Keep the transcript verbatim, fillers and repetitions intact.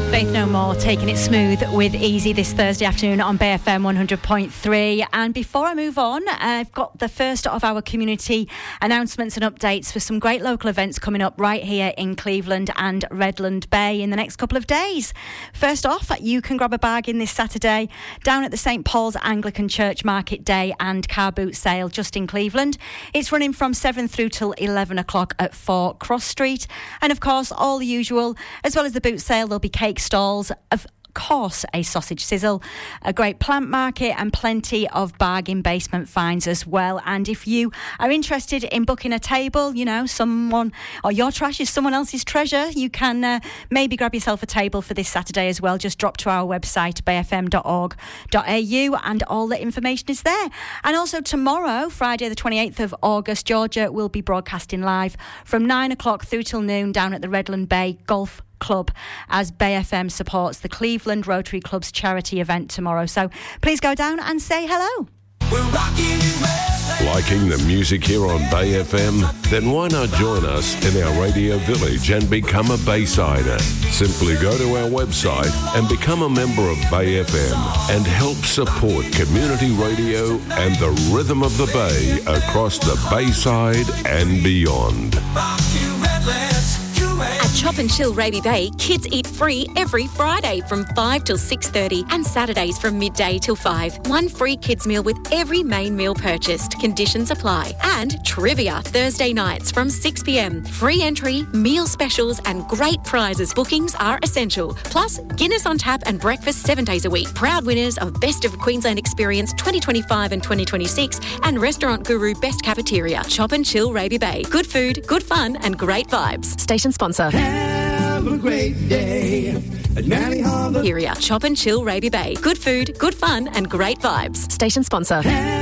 Faith No More, taking it smooth with Easy this Thursday afternoon on Bay F M one hundred point three. And before I move on, I've got the first of our community announcements and updates for some great local events coming up right here in Cleveland and Redland Bay in the next couple of days. First off, you can grab a bargain this Saturday down at the Saint Paul's Anglican Church Market Day and Car Boot Sale just in Cleveland. It's running from seven through till eleven o'clock at four Cross Street. And of course, all the usual, as well as the boot sale, there'll be cake stalls, of course a sausage sizzle, a great plant market and plenty of bargain basement finds as well. And if you are interested in booking a table, you know, someone or your trash is someone else's treasure, you can uh, maybe grab yourself a table for this Saturday as well. Just drop to our website bay f m dot org dot a u and all the information is there. And also tomorrow, Friday the twenty-eighth of August, Georgia will be broadcasting live from nine o'clock through till noon down at the Redland Bay Golf Club as Bay F M supports the Cleveland Rotary Club's charity event tomorrow. So please go down and say hello. Liking the music here on Bay F M? Then why not join us in our radio village and become a Baysider? Simply go to our website and become a member of Bay F M and help support community radio and the rhythm of the Bay across the Bayside and beyond. At Chop and Chill Raby Bay, kids eat free every Friday from five till six thirty and Saturdays from midday till five. One free kids meal with every main meal purchased. Conditions apply. And trivia Thursday nights from six p m. Free entry, meal specials and great prizes. Bookings are essential. Plus, Guinness on tap and breakfast seven days a week. Proud winners of Best of Queensland Experience twenty twenty-five and twenty twenty-six and Restaurant Guru Best Cafeteria. Chop and Chill Raby Bay. Good food, good fun and great vibes. Station sponsor. Have a great day at Manly Harbour. Chop and Chill Raby Bay. Good food, good fun and great vibes. Station sponsor.